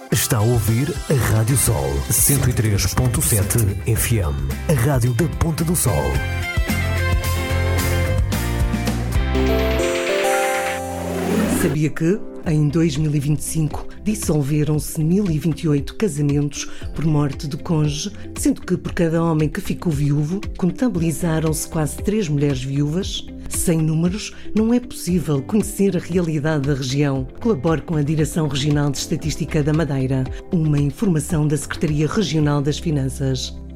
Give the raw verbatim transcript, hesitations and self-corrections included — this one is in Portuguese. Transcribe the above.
Está a ouvir a Rádio Sol cento e três ponto sete F M, a rádio da Ponta do Sol. Sabia que, em dois mil e vinte e cinco, dissolveram-se mil e vinte e oito casamentos por morte do cônjuge, sendo que por cada homem que ficou viúvo, contabilizaram-se quase três mulheres viúvas? Sem números, não é possível conhecer a realidade da região. Colabore com a Direção Regional de Estatística da Madeira, uma informação da Secretaria Regional das Finanças.